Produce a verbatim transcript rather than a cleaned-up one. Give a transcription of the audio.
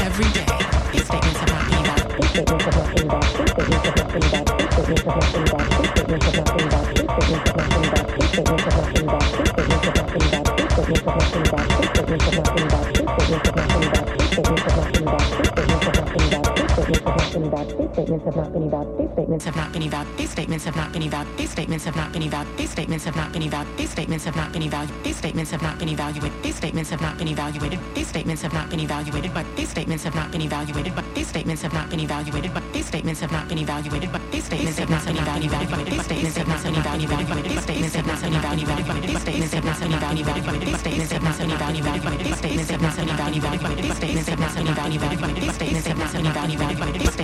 every day. These statements have not been evaluated. These statements have not been evaluated. These statements have not been evaluated. These statements have not been evaluated. These statements have not been evaluated. These statements have not been evaluated. These statements have not been evaluated. These statements have not been evaluated. These statements have not been evaluated. These statements have not been evaluated. These statements have not been evaluated. These statements have not been evaluated. These statements have not been evaluated. These statements have not been evaluated. These statements have not been evaluated. These statements have not been evaluated. These statements have not been evaluated. These statements have not been evaluated. These statements have not been evaluated. These statements have not been evaluated. These statements have not been evaluated. These statements have not been evaluated. These statements have not been evaluated. But these statements have not been evaluated. But these statements have not been evaluated. But these statements have not been evaluated. But these statements have not been evaluated. But these statements have not been evaluated. But these statements have not been evaluated. But these statements have not been evaluated. But these statements have not been evaluated. But these statements have not been evaluated. But these statements have not been evaluated. But these statements have not been evaluated. But these statements have not been evaluated. But these